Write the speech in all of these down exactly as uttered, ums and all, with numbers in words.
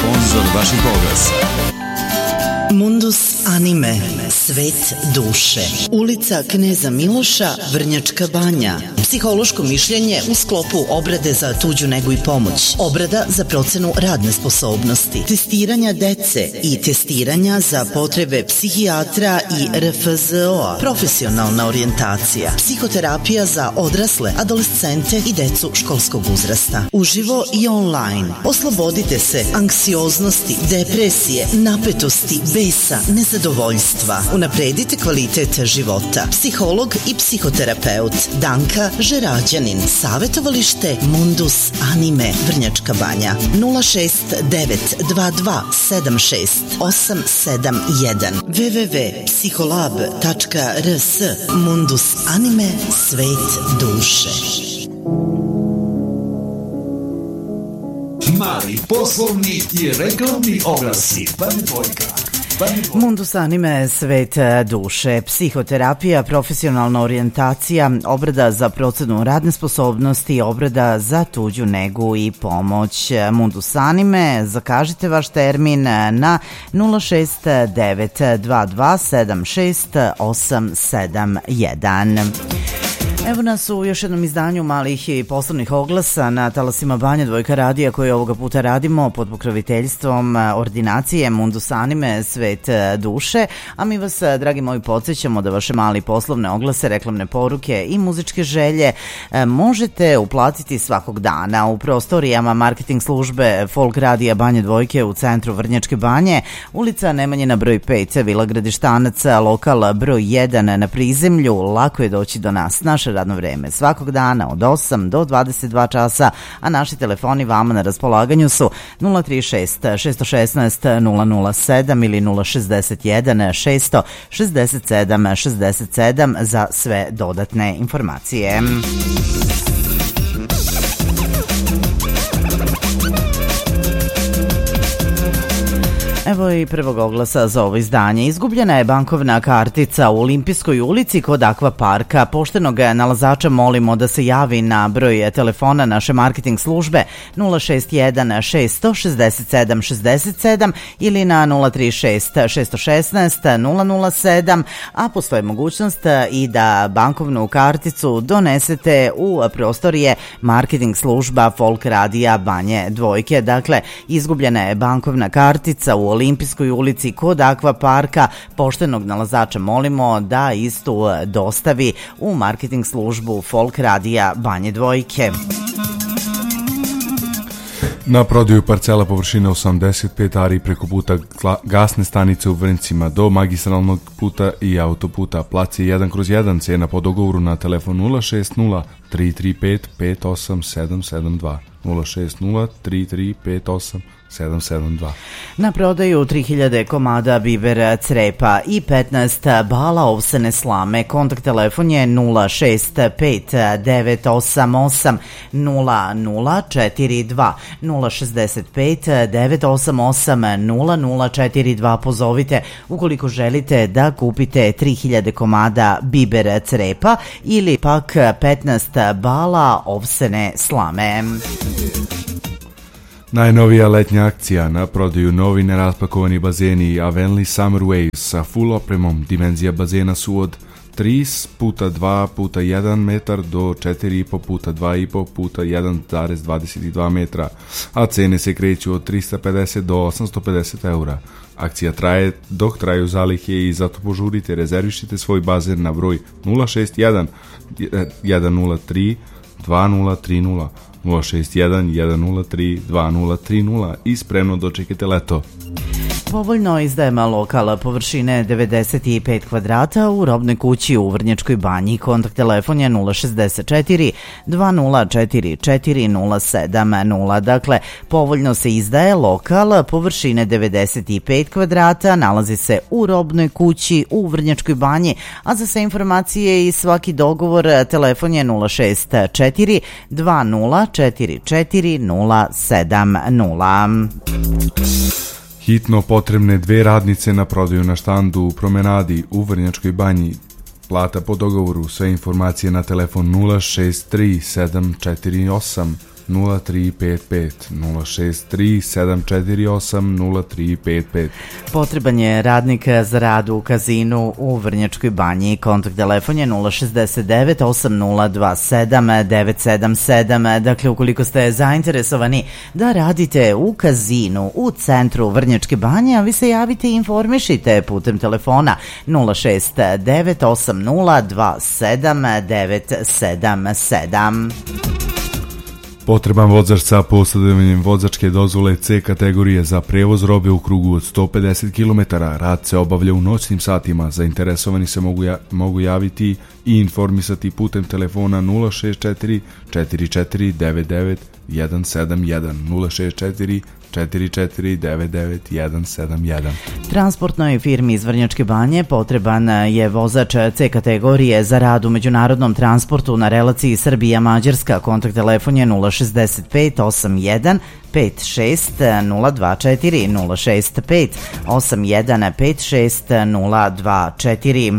sponzor vaših oglasa. Mundus Anime, svet duše. Ulica Kneza Miloša, Vrnjačka Banja. Psihološko mišljenje u sklopu obrade za tuđu negu i pomoć. Obrada za procenu radne sposobnosti. Testiranja dece i testiranja za potrebe psihijatra i R F Z O-a. Profesionalna orijentacija. Psihoterapija za odrasle, adolescente i decu školskog uzrasta. Uživo i online. Oslobodite se anksioznosti, depresije, napetosti, besa, nezadovoljstva. Unapredite kvalitet života. Psiholog i psihoterapeut Danka Žerađanin. Savetovalište Mundus Anime, Vrnjačka Banja. nula šest devet dva dva sedam šest osam sedam jedan w w w tačka psiholab tačka r s. Mundus Anime, svet duše. Mali poslovni i reklamni oglasi. Banja Dvojka. Mundus Anime, svet duše, psihoterapija, profesionalna orijentacija, obrada za procenu radne sposobnosti, obrada za tuđu negu i pomoć. Mundus Anime, zakažite vaš termin na nula šest devet dva dva sedam šest osam sedam jedan. Evo nas u još jednom izdanju malih i poslovnih oglasa na talasima Banja Dvojka radija koje ovoga puta radimo pod pokroviteljstvom ordinacije Mundus Anime, svet duše, a mi vas, dragi moji, podsjećamo da vaše mali poslovne oglase, reklamne poruke i muzičke želje možete uplatiti svakog dana u prostorijama marketing službe Folk radija Banja Dvojke u centru Vrnjačke Banje, ulica Nemanjina broj pet, Vila Gradištanac, lokal broj jedan na prizemlju. Lako je doći do nas. Naše radno vreme svakog dana od osam do dvadeset dva časa, a naši telefoni vama na raspolaganju su nula tri šest šest jedan šest nula nula sedam ili nula šest jedan šest šest sedam šest sedam za sve dodatne informacije. Evo i prvog oglasa za ovo izdanje. Izgubljena je bankovna kartica u Olimpijskoj ulici kod Akva parka. Poštenog nalazača molimo da se javi na broj telefona naše marketing službe nula šest jedan šest šest sedam šest sedam ili na nula tri šest šest jedan šest nula nula sedam, a postoji mogućnost i da bankovnu karticu donesete u prostorije marketing služba Folk radija Banje Dvojke. Dakle, izgubljena je bankovna kartica u Olimpijskoj ulici kod Akva parka. Poštenog nalazača molimo da istu dostavi u marketing službu Folk radija Banje Dvojke. Na prodaju parcela površine osamdeset pet ari preko puta gasne stanice u Vrncima do magistralnog puta i autoputa. Plac je jedan kroz jedan, cena po dogovoru na telefon nula šest nula tri tri pet pet osam sedam sedam dva nula šest nula tri tri pet osam sedam sedam dva. Na prodaju tri hiljade komada biber crepa i petnaest bala ovsene slame. Kontakt telefon je nula šest pet devet osam osam nula nula četiri dva nula šest pet devet osam osam nula nula četiri dva. Pozovite ukoliko želite da kupite tri hiljade komada biber crepa ili pak petnaest bala ovsene slame. Najnovija letnja akcija, na prodaju novi neraspakovani bazeni Avenli Summer Waves sa full opremom. Dimenzija bazena su od tri puta dva puta jedan metar do četiri i po puta dva i po puta jedan zarez dvadeset dva metra, a cene se kreću od trista pedeset do osamsto pedeset eura. Akcija traje dok traju zalihe i zato požurite, rezervišite svoj bazen na broj nula šest jedan jedan nula tri dva nula tri nula nula šest jedan jedan nula tri dva nula tri nula i spremno dočekajte leto. Povoljno izdajemo lokal površine devedeset pet kvadrata u robnoj kući u Vrnjačkoj Banji. Kontakt telefon je nula šest četiri dva nula četiri četiri nula sedam nula. Dakle, povoljno se izdaje lokal površine devedeset pet kvadrata, nalazi se u robnoj kući u Vrnjačkoj Banji, a za sve informacije i svaki dogovor telefon je nula šest četiri dva nula četiri četiri nula sedam nula. Hitno potrebne dve radnice na prodaju na štandu u Promenadi u Vrnjačkoj Banji. Plata po dogovoru. Sve informacije na telefon nula šest tri sedam četiri osam nula tri pet pet, nula šest tri sedam četiri osam nula tri pet pet. Potreban je radnik za rad u kazinu u Vrnjačkoj Banji. Kontakt telefon je nula šest devet osam nula dva sedam devet sedam sedam. Dakle, ukoliko ste zainteresovani da radite u kazinu u centru Vrnjačke Banje, a vi se javite i informišite putem telefona nula šest devet osam nula dva sedam devet sedam sedam. Potreban vozač sa posjedovanjem vozačke dozvole C kategorije za prevoz robe u krugu od sto pedeset kilometara. Rad se obavlja u noćnim satima. Zainteresovani se mogu, ja, mogu javiti i informisati putem telefona nula šest četiri četiri četiri devet devet jedan sedam jedan nula šest četiri četiri četiri devet devet jedan sedam jedan. Transportnoj firmi iz Vrnjačke Banje potreban je vozač C kategorije za rad u međunarodnom transportu na relaciji Srbija-Mađarska. Kontakt telefon je nula šest pet osam jedan pet šest nula dva četiri nula šest pet osam jedan pet šest nula dva četiri.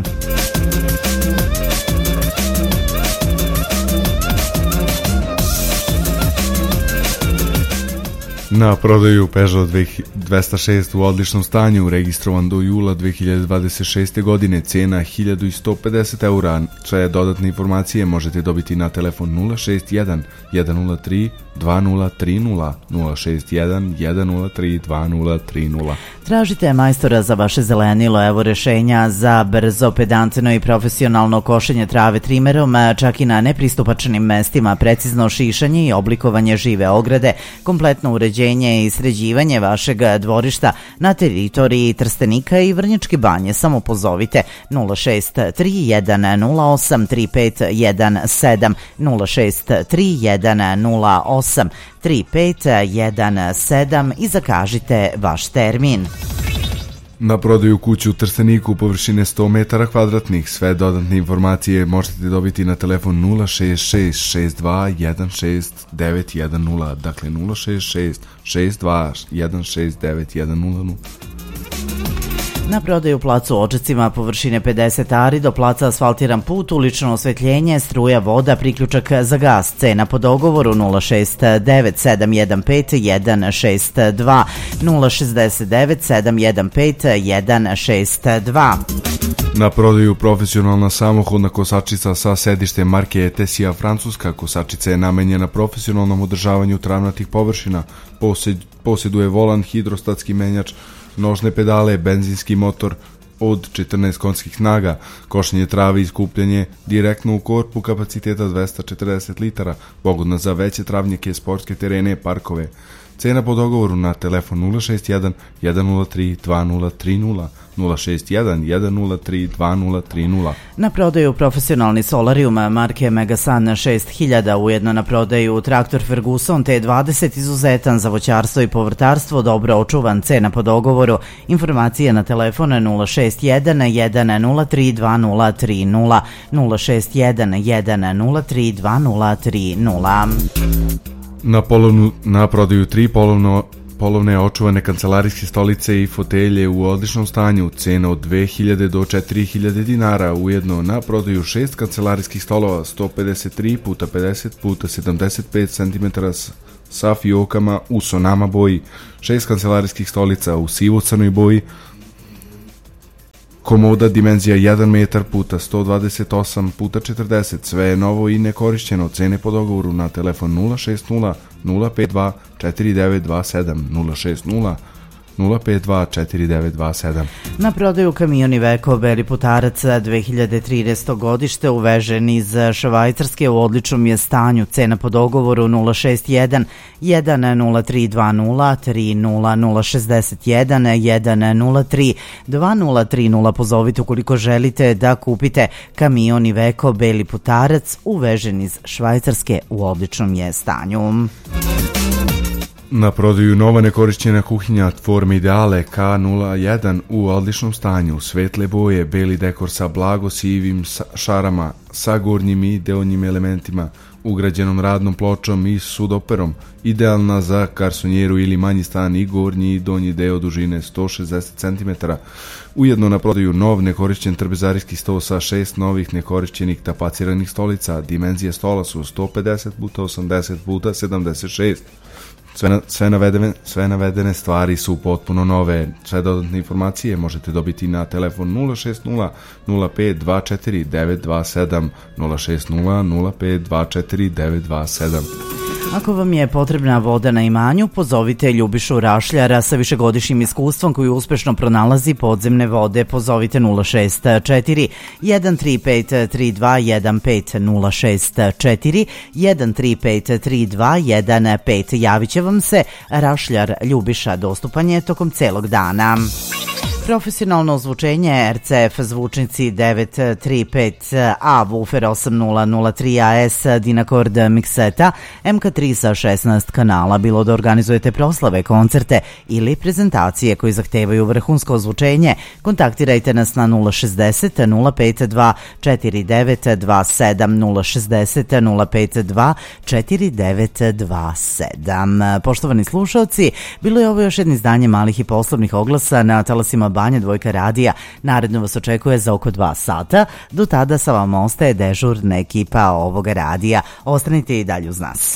Na prodaju Peugeot dvesta šest u odličnom stanju, registrovan do jula dve hiljade dvadeset šeste. godine, cena hiljadu sto pedeset eura. Sve dodatne informacije možete dobiti na telefon nula šest jedan jedan nula tri dva nula tri nula nula šest jedan jedan nula tri dva nula tri nula. Tražite majstora za vaše zelenilo, evo rešenja za brzo, pedantno i profesionalno košenje trave trimerom, čak i na nepristupačnim mestima, precizno šišanje i oblikovanje žive ograde, kompletno uređenje i sređivanje vašeg dvorišta na teritoriji Trstenika i Vrnjačke Banje. Samo pozovite nula šest tri jedan nula osam tri pet jedan sedam nula šest tri jedan nula osam tri pet jedan sedam i zakažite vaš termin. Na prodaju kuću u Trsteniku površine sto metara kvadratnih. Sve dodatne informacije možete dobiti na telefon nula šest šest šest dva jedan šest devet jedan nula. Dakle nula šest šest šest dva jedan šest devet jedan nula. Na prodaju placu Odžacima površine pedeset ari do placa asfaltiran put, ulično osvetljenje, struja, voda, priključak za gas. Cena po dogovoru nula šest devet sedam jedan pet jedan šest dva nula šest devet sedam jedan pet jedan šest dva. Na prodaju profesionalna samohodna kosačica sa sedištem marke Etesija Francuska. Kosačica je namenjena profesionalnom održavanju travnatih površina. Posjed, posjeduje volan, hidrostatski menjač, nožne pedale, benzinski motor od četrnaest konjskih snaga, košenje trave i skupljanje direktno u korpu kapaciteta dvesta četrdeset litara, pogodna za veće travnjake, sportske terene, parkove. Cena po dogovoru na telefon nula šest jedan jedan nula tri dva nula tri nula nula šest jedan jedan nula tri dva nula tri nula. Na prodaju profesionalni solarium marke Megasan šest hiljada, ujedno na prodaju traktor Ferguson T dvadeset, izuzetan za voćarstvo i povrtarstvo, dobro očuvan. Cena po dogovoru. Informacije na telefon nula šest jedan jedan nula tri dva nula tri nula nula šest jedan jedan nula tri dva nula tri nula. Na, polovnu, na prodaju tri polovno, polovne očuvane kancelarijske stolice i fotelje u odličnom stanju, cena od dve hiljade do četiri hiljade dinara, ujedno na prodaju šest kancelarijskih stolova sto pedeset tri puta pedeset puta sedamdeset pet centimetara sa fiokama u sonama boji, šest kancelarijskih stolica u sivo-crnoj boji, komoda dimenzija jedan metar puta sto dvadeset osam puta četrdeset, sve je novo i nekorišćeno. Cene po dogovoru na telefon nula šest nula nula pet dva četiri devet dva sedam nula šest nula nula pet dva četiri devet dva sedam. Na prodaju kamion Iveco Beli Putarac dve hiljade trinaesto. godište, uvežen iz Švajcarske, u odličnom je stanju. Cena po dogovoru nula šest jedan jedan nula tri dva nula tri nula nula šest jedan jedan nula tri dva nula tri nula. Pozovite ukoliko želite da kupite kamion Iveco Beli Putarac, uvežen iz Švajcarske, u odličnom je stanju. Na prodaju nova nekorišćena kuhinja Forme Ideale K nula jedan u odličnom stanju, svetle boje, beli dekor sa blago sivim šarama, sa gornjim i donjim elementima, ugrađenom radnom pločom i sudoperom, idealna za garsonjeru ili manji stan i gornji i donji deo dužine sto šezdeset centimetara. Ujedno na prodaju nov nekorišćen trpezarijski sto sa šest novih nekorišćenih tapaciranih stolica. Dimenzije stola su sto pedeset puta osamdeset puta sedamdeset šest. Sve, sve, navedene, sve navedene stvari su potpuno nove. Sve dodatne informacije možete dobiti na telefon nula šest nula nula pet dva četiri devet dva sedam, nula šest nula nula pet dva četiri devet dva sedam. Ako vam je potrebna voda na imanju, pozovite Ljubišu Rašljara sa višegodišnjim iskustvom koji uspešno pronalazi podzemne vode. Pozovite nula šest četiri jedan tri pet tri dva jedan pet, nula šest četiri jedan tri pet tri dva jedan pet. Javit će vam se Rašljar Ljubiša, dostupan je tokom celog dana. Profesionalno ozvučenje R C F zvučnici devet tri pet A, Woofer osam nula nula tri A S, Dynacord mikseta, M K tri sa šesnaest kanala. Bilo da organizujete proslave, koncerte ili prezentacije koji zahtevaju vrhunsko ozvučenje, kontaktirajte nas na nula šezdeset nula pet dva četiri devet dva sedam, nula šezdeset nula pet dva četiri devet dva sedam. Poštovani slušalci, bilo je ovo još jedno izdanje malih i poslovnih oglasa na talasima Banja Dvojka radija. Naredno vas očekuje za oko dva sata. Do tada sa vam ostaje dežurna ekipa ovoga radija. Ostanite i dalje uz nas.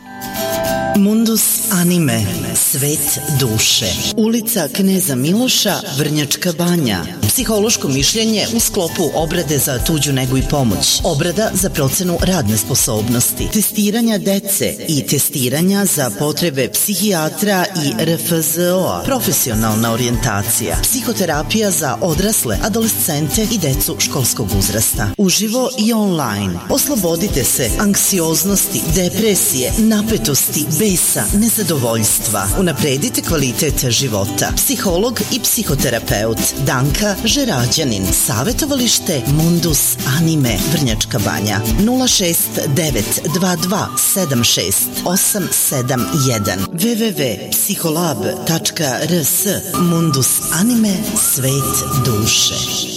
Mundus anime, svet duše. Ulica Kneza Miloša, Vrnjačka Banja. Psihološko mišljenje u sklopu obrade za tuđu negu i pomoć. Obrada za procenu radne sposobnosti. Testiranja dece i testiranja za potrebe psihijatra i R F Z O-a. Profesionalna orijentacija. Psihoterapija za odrasle, adolescente i decu školskog uzrasta. Uživo i online. Oslobodite se anksioznosti, depresije, napetosti, besa, nezadovoljstva. Unapredite kvalitet života. Psiholog i psihoterapeut Danka Žerađanin. Savetovalište Mundus Anime, Vrnjačka Banja. nula šest devet dva dva sedam šest osam sedam jedan, w w w tačka psiholab tačka r s. Mundus Anime, svet duše.